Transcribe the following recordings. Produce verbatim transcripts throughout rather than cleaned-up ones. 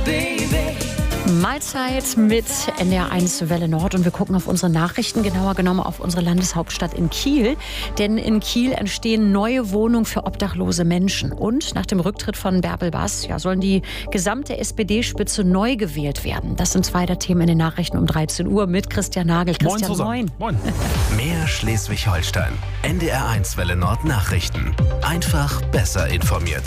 Mahlzeit mit N D R eins Welle Nord und wir gucken auf unsere Nachrichten, genauer genommen auf unsere Landeshauptstadt in Kiel. Denn in Kiel entstehen neue Wohnungen für obdachlose Menschen. Und nach dem Rücktritt von Bärbel Baas ja, sollen die gesamte S P D-Spitze neu gewählt werden. Das sind zwei der Themen in den Nachrichten um dreizehn Uhr mit Christian Nagel. Christian, moin. Moin. Moin. Mehr Schleswig-Holstein. N D R eins Welle Nord Nachrichten. Einfach besser informiert.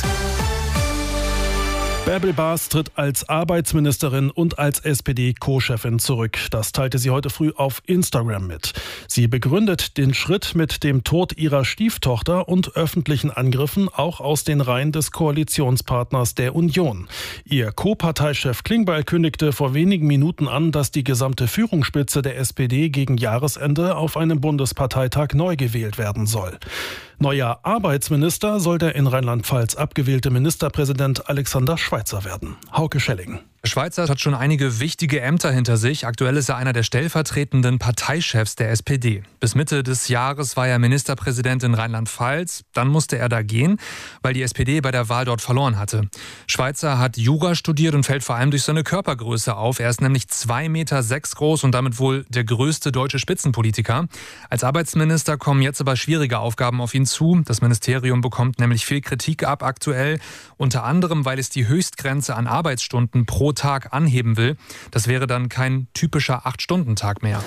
Bärbel Baas tritt als Arbeitsministerin und als S P D-Co-Chefin zurück. Das teilte sie heute früh auf Instagram mit. Sie begründet den Schritt mit dem Tod ihrer Stieftochter und öffentlichen Angriffen auch aus den Reihen des Koalitionspartners der Union. Ihr Co-Parteichef Klingbeil kündigte vor wenigen Minuten an, dass die gesamte Führungsspitze der S P D gegen Jahresende auf einem Bundesparteitag neu gewählt werden soll. Neuer Arbeitsminister soll der in Rheinland-Pfalz abgewählte Ministerpräsident Alexander Schweitzer werden. Hauke Schelling. Schweitzer hat schon einige wichtige Ämter hinter sich. Aktuell ist er einer der stellvertretenden Parteichefs der S P D. Bis Mitte des Jahres war er Ministerpräsident in Rheinland-Pfalz. Dann musste er da gehen, weil die S P D bei der Wahl dort verloren hatte. Schweitzer hat Jura studiert und fällt vor allem durch seine Körpergröße auf. Er ist nämlich zwei Meter sechs groß und damit wohl der größte deutsche Spitzenpolitiker. Als Arbeitsminister kommen jetzt aber schwierige Aufgaben auf ihn zu. Das Ministerium bekommt nämlich viel Kritik ab aktuell. Unter anderem, weil es die Höchstgrenze an Arbeitsstunden pro Tag anheben will. Das wäre dann kein typischer acht-Stunden-Tag mehr.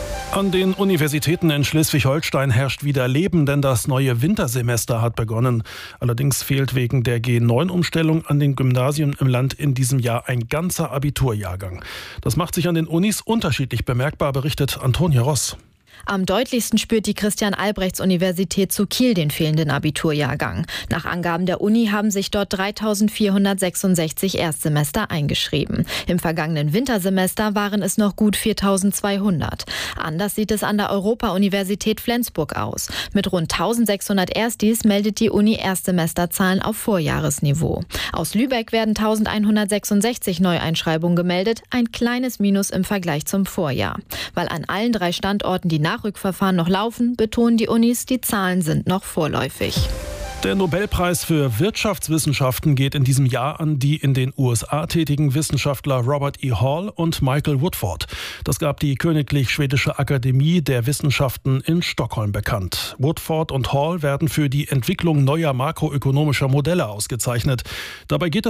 An den Universitäten in Schleswig-Holstein herrscht wieder Leben, denn das neue Wintersemester hat begonnen. Allerdings fehlt wegen der G neun Umstellung an den Gymnasien im Land in diesem Jahr ein ganzer Abiturjahrgang. Das macht sich an den Unis unterschiedlich bemerkbar, berichtet Antonia Ross. Am deutlichsten spürt die Christian-Albrechts-Universität zu Kiel den fehlenden Abiturjahrgang. Nach Angaben der Uni haben sich dort dreitausendvierhundertsechsundsechzig Erstsemester eingeschrieben. Im vergangenen Wintersemester waren es noch gut viertausendzweihundert. Anders sieht es an der Europa-Universität Flensburg aus. Mit rund eintausendsechshundert Erstis meldet die Uni Erstsemesterzahlen auf Vorjahresniveau. Aus Lübeck werden eintausendeinhundertsechsundsechzig Neueinschreibungen gemeldet, ein kleines Minus im Vergleich zum Vorjahr. Weil an allen drei Standorten die Nachrückverfahren noch laufen, betonen die Unis, die Zahlen sind noch vorläufig. Der Nobelpreis für Wirtschaftswissenschaften geht in diesem Jahr an die in den U S A tätigen Wissenschaftler Robert E. Hall und Michael Woodford. Das gab die Königlich Schwedische Akademie der Wissenschaften in Stockholm bekannt. Woodford und Hall werden für die Entwicklung neuer makroökonomischer Modelle ausgezeichnet. Dabei geht es